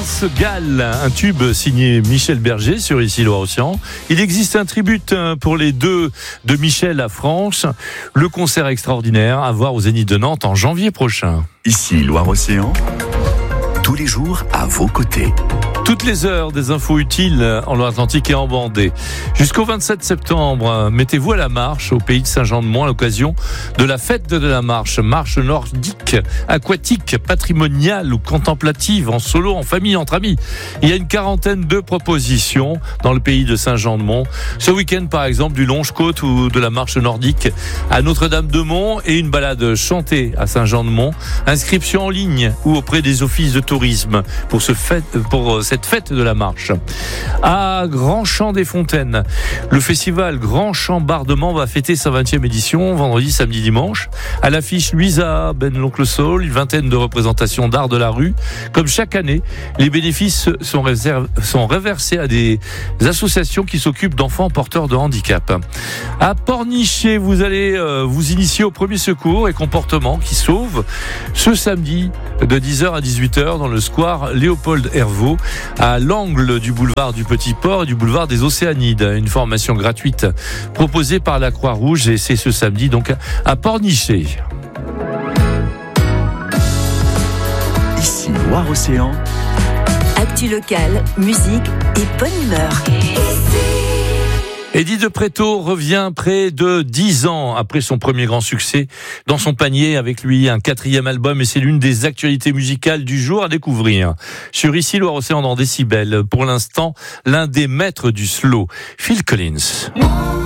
Danse Gall, un tube signé Michel Berger sur Ici Loire-Océan. Il existe un tribute pour les deux de Michel à France. Le concert extraordinaire à voir au Zénith de Nantes en janvier prochain. Ici Loire-Océan, tous les jours à vos côtés. Toutes les heures, des infos utiles en Loire-Atlantique et en Vendée. Jusqu'au 27 septembre, mettez-vous à la marche au pays de Saint-Jean-de-Mont à l'occasion de la fête de la marche. Marche nordique, aquatique, patrimoniale ou contemplative, en solo, en famille, entre amis. Il y a une quarantaine de propositions dans le pays de Saint-Jean-de-Mont. Ce week-end, par exemple, du Longe-Côte ou de la marche nordique à Notre-Dame-de-Mont et une balade chantée à Saint-Jean-de-Mont. Inscription en ligne ou auprès des offices de tourisme pour cette fête de la marche. À Grand Champ des Fontaines, le festival Grand Champ Bardement va fêter sa 20e édition, vendredi, samedi, dimanche. À l'affiche Louisa, Ben l'Oncle Saul, une vingtaine de représentations d'art de la rue. Comme chaque année, les bénéfices sont reversés à des associations qui s'occupent d'enfants porteurs de handicap. À Pornichet, vous allez vous initier au premier secours et comportement qui sauve ce samedi de 10h à 18h dans le square Léopold Hervaux, à l'angle du boulevard du Petit Port et du boulevard des Océanides. Une formation gratuite proposée par la Croix-Rouge et c'est ce samedi donc à Pornichet. Ici Loire-Océan, actu locale, musique et bonne humeur. Eddie de Pretto revient près de 10 ans après son premier grand succès. Dans son panier, avec lui, un 4e album et c'est l'une des actualités musicales du jour à découvrir. Sur Ici Loire-Océan dans Décibel, pour l'instant, l'un des maîtres du slow, Phil Collins.